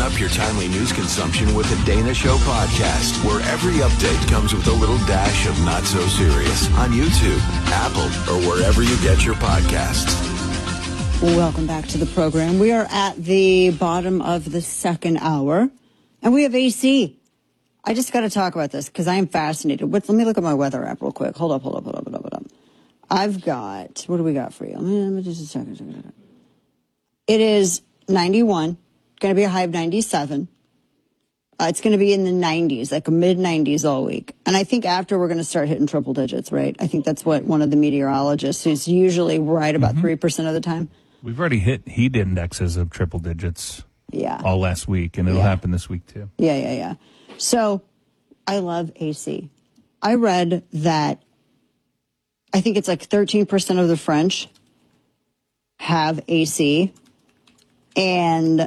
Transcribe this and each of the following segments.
up your timely news consumption with the Dana Show podcast, where every update comes with a little dash of not so serious on YouTube, Apple, or wherever you get your podcasts. Welcome back to the program. We are at the bottom of the second hour, and we have AC. I just got to talk about this because I am fascinated. Let me look at my weather app real quick. Hold up. I've got, what do we got for you? Let me just a second. It is 91, going to be a high of 97. It's going to be in the 90s, like mid-90s all week. And I think after we're going to start hitting triple digits, right? I think that's what one of the meteorologists, who's usually right about 3% of the time. We've already hit heat indexes of triple digits all last week, and it'll happen this week too. Yeah. So I love AC. I read that I think it's like 13% of the French have AC. And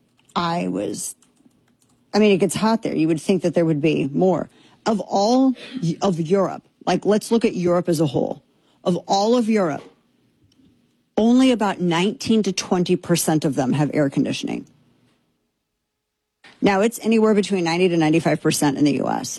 it gets hot there. You would think that there would be more. Of all of Europe, like let's look at Europe as a whole. Of all of Europe, only about 19 to 20% of them have air conditioning. Now, it's anywhere between 90 to 95% in the U.S.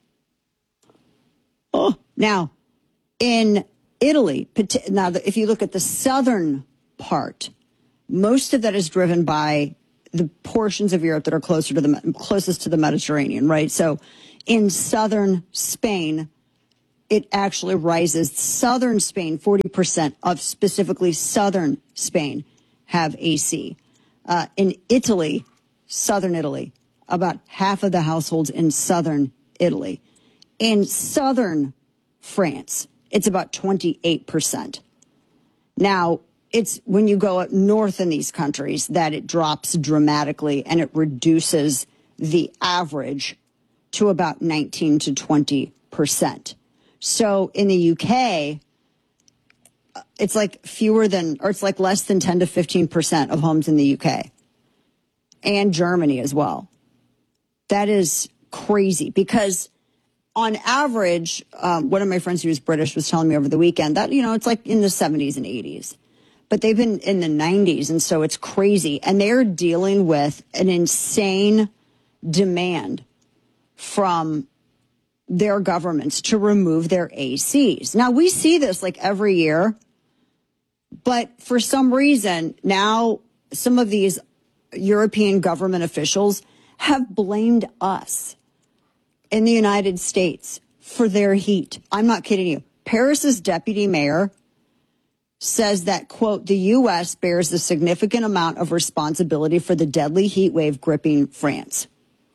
Now, in Italy, if you look at the southern part, most of that is driven by the portions of Europe that are closest to the Mediterranean, right? So in southern Spain, it actually rises. Southern Spain, 40% of specifically southern Spain have AC. In Italy, southern Italy, about half of the households in southern Italy. In southern France, it's about 28%. Now, it's when you go up north in these countries that it drops dramatically and it reduces the average to about 19 to 20%. So in the UK, it's like it's like less than 10 to 15% of homes in the UK and Germany as well. That is crazy because on average, one of my friends who was British was telling me over the weekend that, it's like in the 70s and 80s. But they've been in the 90s, and so it's crazy. And they're dealing with an insane demand from their governments to remove their ACs. Now, we see this like every year, but for some reason, now some of these European government officials have blamed us in the United States for their heat. I'm not kidding you. Paris's deputy mayor says that, quote, the U.S. bears a significant amount of responsibility for the deadly heat wave gripping France.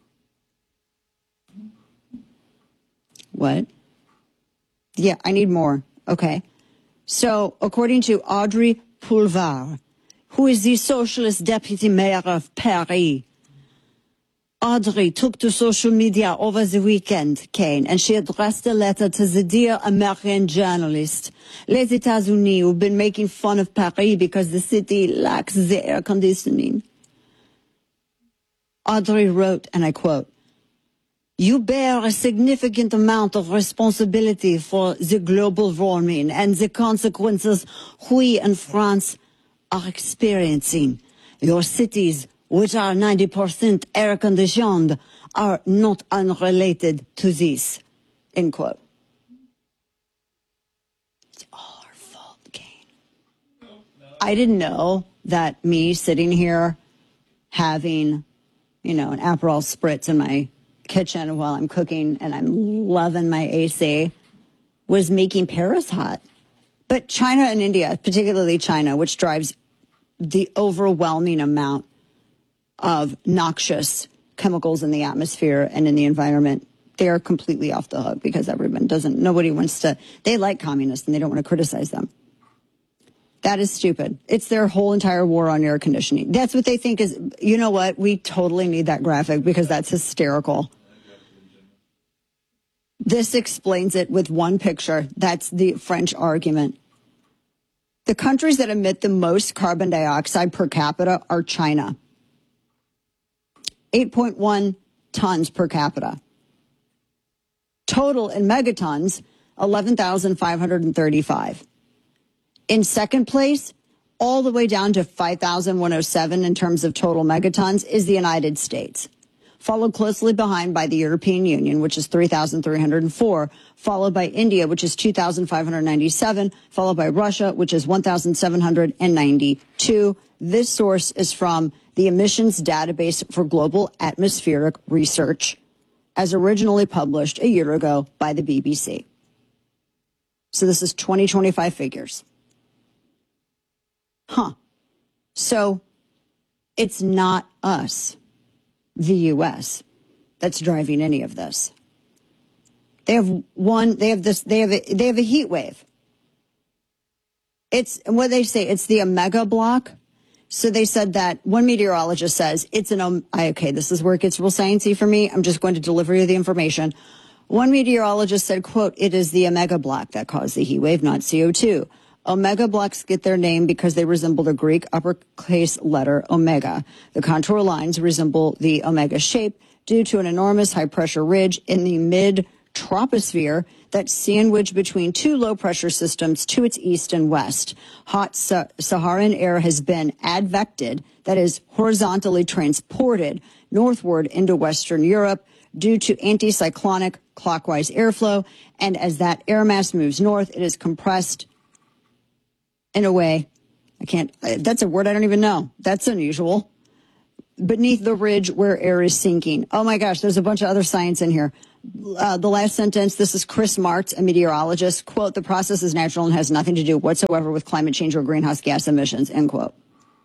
What? Yeah, I need more. Okay. So, according to Audrey Pulvar, who is the socialist deputy mayor of Paris, Audrey took to social media over the weekend, Kane, and she addressed a letter to the dear American journalist, Les États-Unis, who've been making fun of Paris because the city lacks the air conditioning. Audrey wrote, and I quote, "You bear a significant amount of responsibility for the global warming and the consequences we in France are experiencing. Your cities, which are 90% air conditioned, are not unrelated to this," end quote. It's all our fault, Kane. I didn't know that me sitting here having, an Aperol Spritz in my kitchen while I'm cooking and I'm loving my AC was making Paris hot. But China and India, particularly China, which drives the overwhelming amount of noxious chemicals in the atmosphere and in the environment, they are completely off the hook because nobody wants to, they like communists and they don't want to criticize them. That is stupid. It's their whole entire war on air conditioning. That's what they think is, you know what? We totally need that graphic because that's hysterical. This explains it with one picture. That's the French argument. The countries that emit the most carbon dioxide per capita are China. 8.1 tons per capita. Total in megatons, 11,535. In second place, all the way down to 5,107 in terms of total megatons is the United States, followed closely behind by the European Union, which is 3,304, followed by India, which is 2,597, followed by Russia, which is 1,792. This source is from the Emissions Database for Global Atmospheric Research, as originally published a year ago by the BBC. So this is 2025 figures. So it's not us, the U.S., that's driving any of this. They have a heat wave. It's what they say, it's the Omega block. So they said that one meteorologist says it's okay, this is where it gets real sciencey for me. I'm just going to deliver you the information. One meteorologist said, quote, "It is the Omega block that caused the heat wave, not CO2. Omega blocks get their name because they resemble the Greek uppercase letter omega. The contour lines resemble the omega shape due to an enormous high-pressure ridge in the mid-troposphere that's sandwiched between two low-pressure systems to its east and west. Hot Saharan air has been advected, that is, horizontally transported northward into Western Europe due to anticyclonic clockwise airflow, and as that air mass moves north, it is compressed in a way, that's a word I don't even know. That's unusual. Beneath the ridge where air is sinking." Oh my gosh, there's a bunch of other science in here. The last sentence, this is Chris Martz, a meteorologist. Quote, "The process is natural and has nothing to do whatsoever with climate change or greenhouse gas emissions," end quote.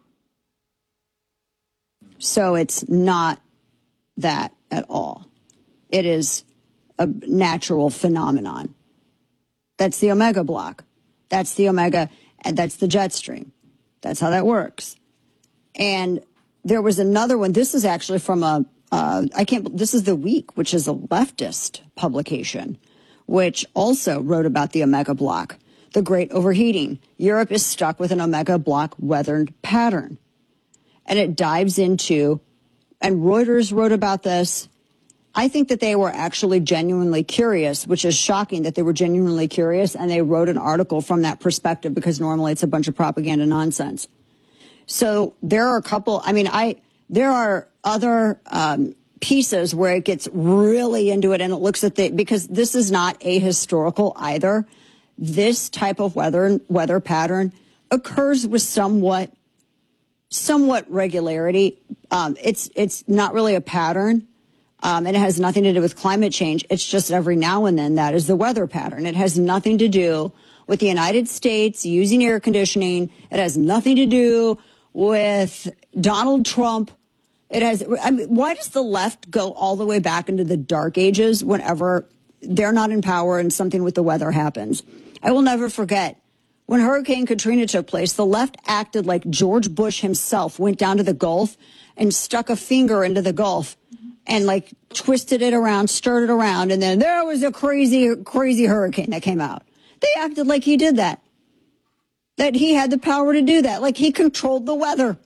So it's not that at all. It is a natural phenomenon. That's the Omega block. That's the Omega, and that's the jet stream. That's how that works. And there was another one. This is actually from this is The Week, which is a leftist publication, which also wrote about the Omega block, the great overheating. Europe is stuck with an Omega block weathered pattern. And it dives into, and Reuters wrote about this. I think that they were actually genuinely curious, which is shocking that they were genuinely curious, and they wrote an article from that perspective because normally it's a bunch of propaganda nonsense. So there are a couple, there are other pieces where it gets really into it and it looks at because this is not ahistorical either. This type of weather pattern occurs with somewhat regularity. It's not really a pattern. And it has nothing to do with climate change. It's just every now and then that is the weather pattern. It has nothing to do with the United States using air conditioning. It has nothing to do with Donald Trump. Why does the left go all the way back into the dark ages whenever they're not in power and something with the weather happens? I will never forget when Hurricane Katrina took place, the left acted like George Bush himself went down to the Gulf and stuck a finger into the Gulf and like twisted it around, stirred it around, and then there was a crazy, crazy hurricane that came out. They acted like he did that he had the power to do that, like he controlled the weather.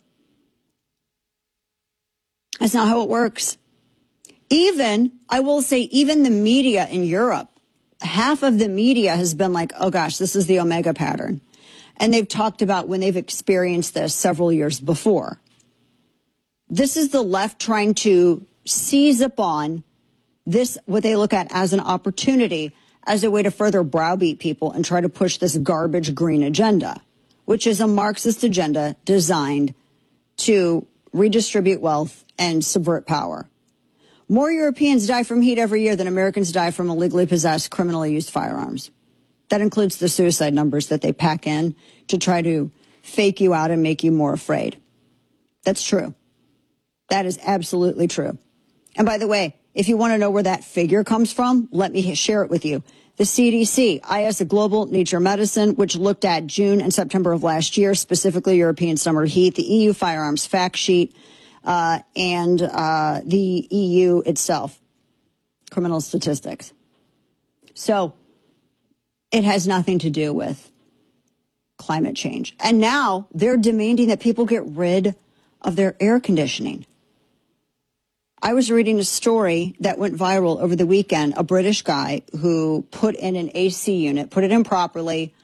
That's not how it works. I will say, even the media in Europe, half of the media has been like, oh gosh, this is the Omega pattern. And they've talked about when they've experienced this several years before. This is the left trying to seize upon this, what they look at as an opportunity, as a way to further browbeat people and try to push this garbage green agenda, which is a Marxist agenda designed to redistribute wealth and subvert power. More Europeans die from heat every year than Americans die from illegally possessed, criminally used firearms. That includes the suicide numbers that they pack in to try to fake you out and make you more afraid. That's true. That is absolutely true. And by the way, if you want to know where that figure comes from, let me share it with you. The CDC, IS Global Nature Medicine, which looked at June and September of last year, specifically European summer heat, the EU firearms fact sheet, and the EU itself, criminal statistics. So it has nothing to do with climate change. And now they're demanding that people get rid of their air conditioning. I was reading a story that went viral over the weekend, a British guy who put in an AC unit, put it in properly,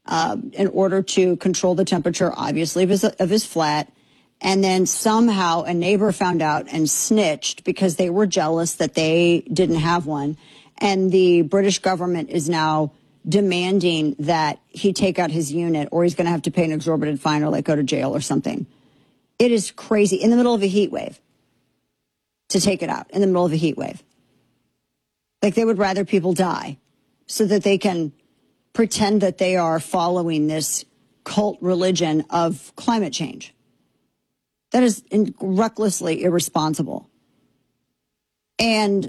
in order to control the temperature, obviously, of his flat. And then somehow a neighbor found out and snitched because they were jealous that they didn't have one. And the British government is now demanding that he take out his unit, or he's going to have to pay an exorbitant fine or like go to jail or something. It is crazy in the middle of a heat wave to take it out in the middle of a heat wave. Like they would rather people die so that they can pretend that they are following this cult religion of climate change. That is recklessly irresponsible. And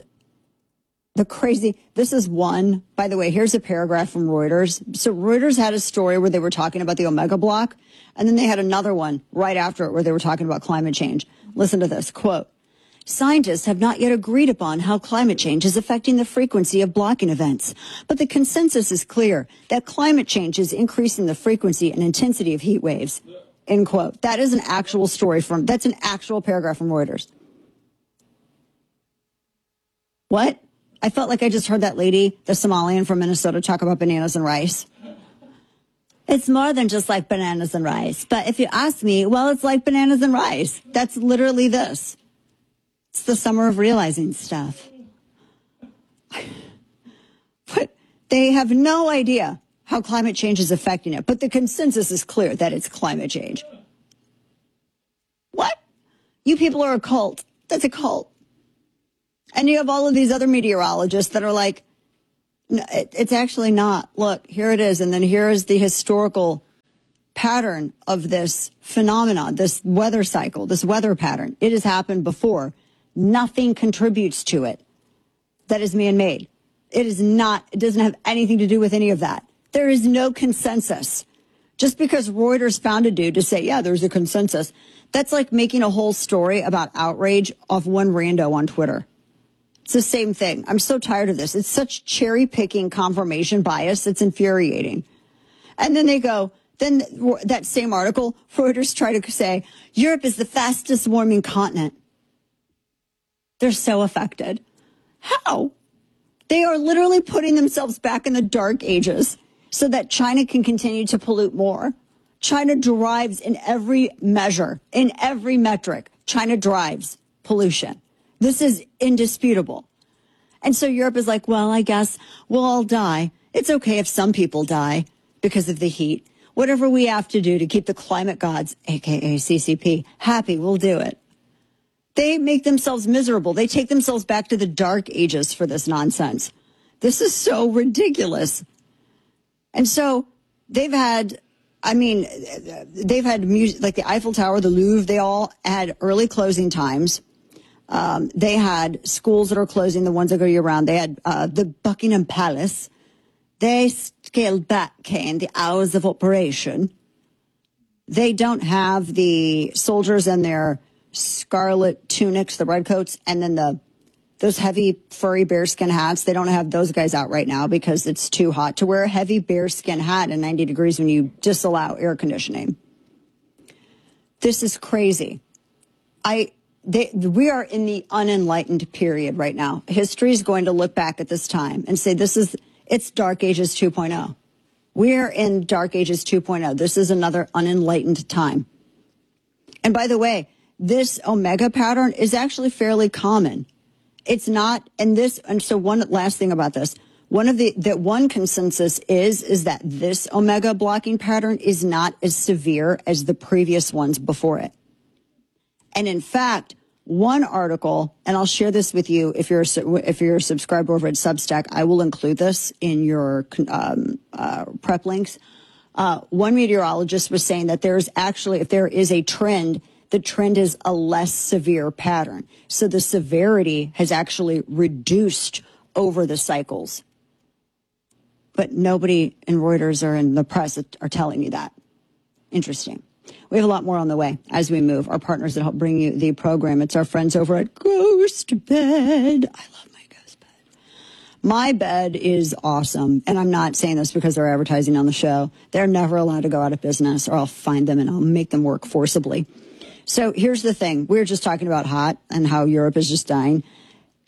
this is one, by the way, here's a paragraph from Reuters. So Reuters had a story where they were talking about the Omega block, and then they had another one right after it where they were talking about climate change. Listen to this, quote, "Scientists have not yet agreed upon how climate change is affecting the frequency of blocking events, but the consensus is clear that climate change is increasing the frequency and intensity of heat waves," end quote. That is an actual story that's an actual paragraph from Reuters. What? I felt like I just heard that lady, the Somalian from Minnesota, talk about bananas and rice. It's more than just like bananas and rice. But if you ask me, well, it's like bananas and rice. That's literally this. It's the summer of realizing stuff. But they have no idea how climate change is affecting it. But the consensus is clear that it's climate change. What? You people are a cult. That's a cult. And you have all of these other meteorologists that are like, no, it's actually not. Look, here it is. And then here is the historical pattern of this phenomenon, this weather cycle, this weather pattern. It has happened before. Nothing contributes to it that is man-made. It doesn't have anything to do with any of that. There is no consensus. Just because Reuters found a dude to say, yeah, there's a consensus, that's like making a whole story about outrage off one rando on Twitter. It's the same thing. I'm so tired of this. It's such cherry-picking confirmation bias. It's infuriating. And then then that same article, Reuters try to say, Europe is the fastest warming continent. They're so affected. How? They are literally putting themselves back in the dark ages so that China can continue to pollute more. China drives in every measure, in every metric. China drives pollution. This is indisputable. And so Europe is like, well, I guess we'll all die. It's okay if some people die because of the heat. Whatever we have to do to keep the climate gods, aka CCP, happy, we'll do it. They make themselves miserable. They take themselves back to the dark ages for this nonsense. This is so ridiculous. And so they've had music, like the Eiffel Tower, the Louvre, they all had early closing times. They had schools that are closing, the ones that go year round. They had the Buckingham Palace. They scaled back, Kane, the hours of operation. They don't have the soldiers in their scarlet tunics, the red coats, and then those heavy furry bearskin hats. They don't have those guys out right now because it's too hot to wear a heavy bearskin hat in 90 degrees when you disallow air conditioning. This is crazy. We are in the unenlightened period right now. History is going to look back at this time and say it's Dark Ages 2.0. We're in Dark Ages 2.0. This is another unenlightened time. And by the way, this Omega pattern is actually fairly common. It's not, and so one last thing about this. One consensus is that this Omega blocking pattern is not as severe as the previous ones before it. And in fact, one article, and I'll share this with you if you're a subscriber over at Substack, I will include this in your prep links. One meteorologist was saying that there's actually, if there is a trend, the trend is a less severe pattern. So the severity has actually reduced over the cycles. But nobody in Reuters or in the press are telling you that. Interesting. We have a lot more on the way as we move. Our partners that help bring you the program. It's our friends over at Ghost Bed. I love my Ghost Bed. My bed is awesome. And I'm not saying this because they're advertising on the show. They're never allowed to go out of business, or I'll find them and I'll make them work forcibly. So here's the thing. We were just talking about hot and how Europe is just dying.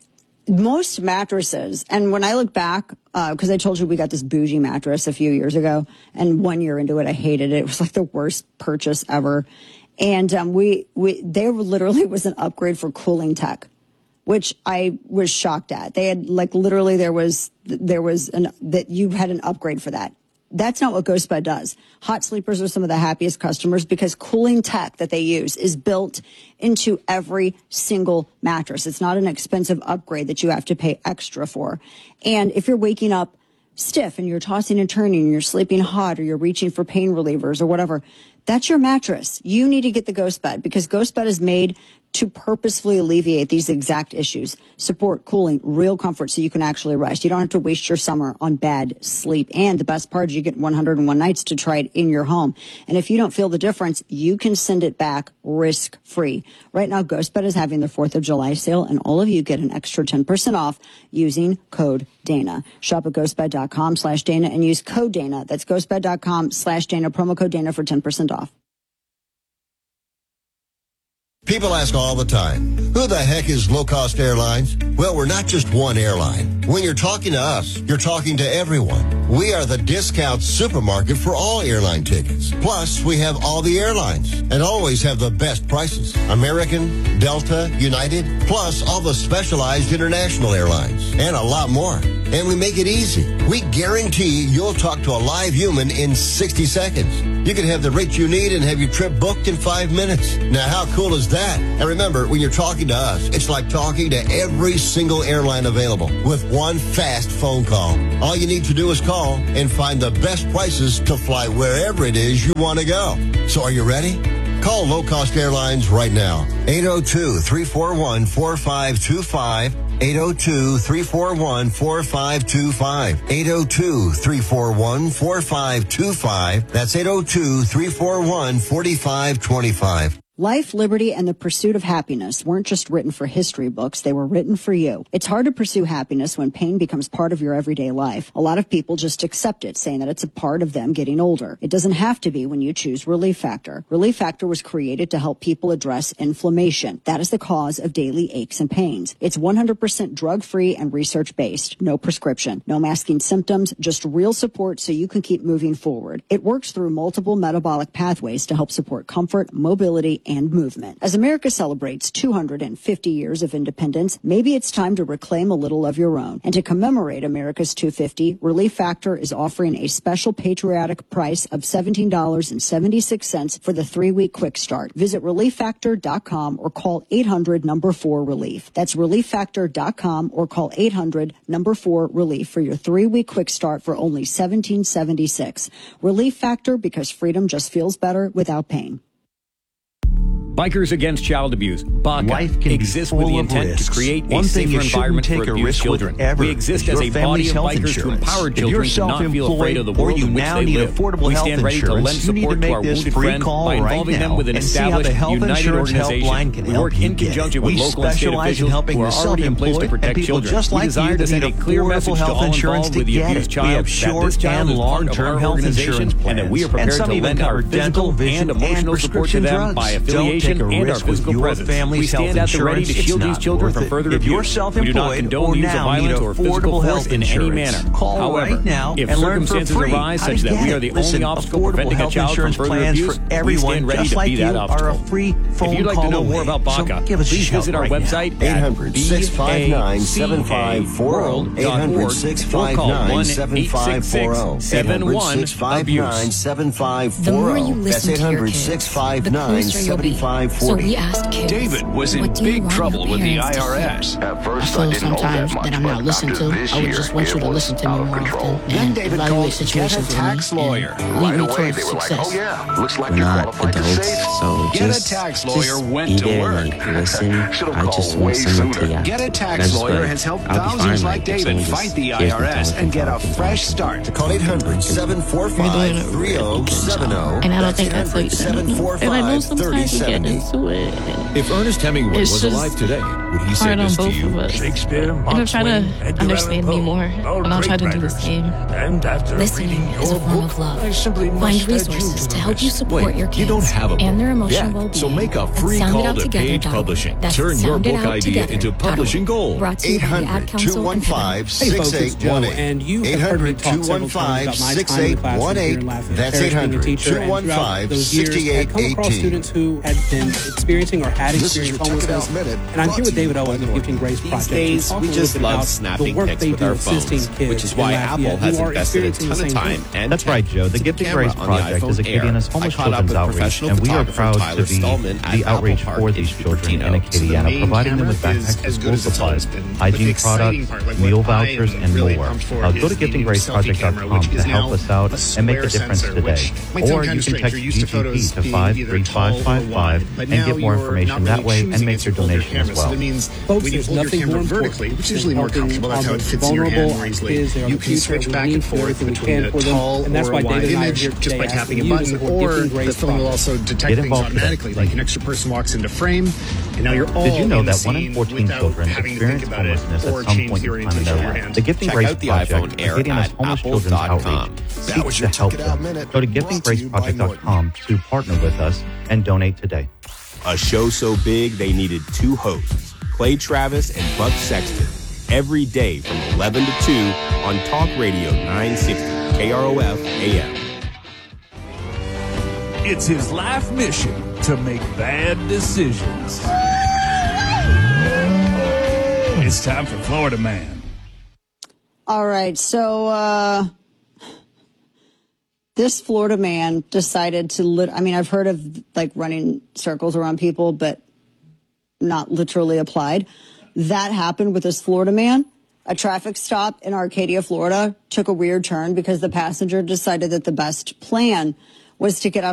most mattresses, and when I look back, because I told you we got this bougie mattress a few years ago, and 1 year into it, I hated it. It was like the worst purchase ever. And there literally was an upgrade for cooling tech, which I was shocked at. They had literally that you had an upgrade for that. That's not what GhostBed does. Hot sleepers are some of the happiest customers because cooling tech that they use is built into every single mattress. It's not an expensive upgrade that you have to pay extra for. And if you're waking up stiff and you're tossing and turning and you're sleeping hot or you're reaching for pain relievers or whatever, that's your mattress. You need to get the GhostBed because GhostBed is made to purposefully alleviate these exact issues. Support, cooling, real comfort so you can actually rest. You don't have to waste your summer on bad sleep. And the best part is you get 101 nights to try it in your home. And if you don't feel the difference, you can send it back risk-free. Right now, GhostBed is having their 4th of July sale, and all of you get an extra 10% off using code Dana. Shop at ghostbed.com/Dana and use code Dana. That's ghostbed.com/Dana, promo code Dana for 10% off. People ask all the time, who the heck is Low Cost Airlines? Well, we're not just one airline. When you're talking to us, you're talking to everyone. We are the discount supermarket for all airline tickets. Plus, we have all the airlines and always have the best prices. American, Delta, United, plus all the specialized international airlines and a lot more. And we make it easy. We guarantee you'll talk to a live human in 60 seconds. You can have the rate you need and have your trip booked in 5 minutes. Now, how cool is that? And remember, when you're talking to us, it's like talking to every single airline available with one fast phone call. All you need to do is call and find the best prices to fly wherever it is you want to go. So are you ready? Call Low Cost Airlines right now. 802-341-4525. 802-341-4525. 802-341-4525. That's 802-341-4525. Life, liberty, and the pursuit of happiness weren't just written for history books. They were written for you. It's hard to pursue happiness when pain becomes part of your everyday life. A lot of people just accept it, saying that it's a part of them getting older. It doesn't have to be when you choose Relief Factor. Relief Factor was created to help people address inflammation. That is the cause of daily aches and pains. It's 100% drug-free and research-based. No prescription. No masking symptoms. Just real support so you can keep moving forward. It works through multiple metabolic pathways to help support comfort, mobility, and movement. As America celebrates 250 years of independence, maybe it's time to reclaim a little of your own. And to commemorate America's 250, Relief Factor is offering a special patriotic price of $17.76 for the 3-week quick start. Visit ReliefFactor.com or call 800-4RELIEF. That's ReliefFactor.com or call 800-4RELIEF for your 3-week quick start for only $17.76. Relief Factor, because freedom just feels better without pain. Bikers Against Child Abuse, BACA, exists with the intent to create a safer environment for abused children. We exist as a body of bikers to empower children to not feel afraid of the world in which they live. We stand ready to lend support to our wounded friends by involving them with an established, united organization. We work in conjunction with local and state officials who are already in place to protect children. We desire to send a clear message to all involved with the abused child that this child is part of our organization and that we are prepared to lend our physical and emotional support to them by affiliation and our physical presence. We stand at the ready to shield these children from further abuse. We do not condone use of violence or physical force in any manner. However, if circumstances arise such that we are the only obstacle preventing a child from further abuse, we stand ready to be that obstacle. If you'd like to know more about BACA, please visit our website at 800-659-7540, 800-659-7540, The more you listen to your kids, the closer you'll be. So we asked kids, David was in big trouble with the IRS. At first, I feel sometimes that I'm not listened to. I would just want you to listen to me more often and evaluate situations with me and lead me towards success. Oh yeah, looks like you're qualified to say it. So Get a tax lawyer went to work. Listen, I just want someone to Get a tax lawyer has helped thousands like David fight the IRS and get a fresh start. Call 800-745-3070. And I don't think that's what you said. And I know sometimes you get into it. If Ernest Hemingway was alive today, what he said on this both to you. of us. Shakespeare, It'll try to understand me more, and I'll try to do the same. Listening is a form of love. Find resources to help you support your kids you don't have a book and their emotional yet. well-being. So make a free call to Page Publishing. Turn your book idea into publishing gold. Brought to you by the Ad Council and FEDA. 800-215-6818. 800-215-6818. That's 800-215-6818. Students who had been experiencing or had experienced homelessness. And I'm here with David Owen of the Gifting Grace Project. These days, we just love snapping pics with our phones, which is why Apple has invested a ton of time and That's right, Joe. The Gifting Grace Project is Acadiana's homeless children's outreach, and we are proud to be the outreach for these children in Acadiana, providing them with backpacks and school supplies, hygiene products, meal vouchers, and more. Go to giftinggraceproject.com to help us out and make a difference today. Or you can text GGP to 53555 and get more information that way and make your donation as well. Folks, there's nothing more important, which is usually more comfortable. That's how it fits in your hand more easily. You can switch back and forth between a tall or a wide image just by tapping a button, or the phone will also detect things automatically, like an extra person walks into frame, and now you're all Did you know that 1 in 14 children experience homelessness at some point in time in their life? The Gifting Grace Project, Acadiana's homeless children's outreach, seeks to help them. Go to giftinggraceproject.com to partner with us and donate today. A show so big they needed two hosts, Clay Travis and Buck Sexton, every day from 11 to 2 on Talk Radio 960 KROF AM. It's his life mission to make bad decisions. It's time for Florida Man. All right, so this Florida man decided to I've heard of like running circles around people, but not literally applied. That happened with this Florida man. A traffic stop in Arcadia, Florida took a weird turn because the passenger decided that the best plan was to get out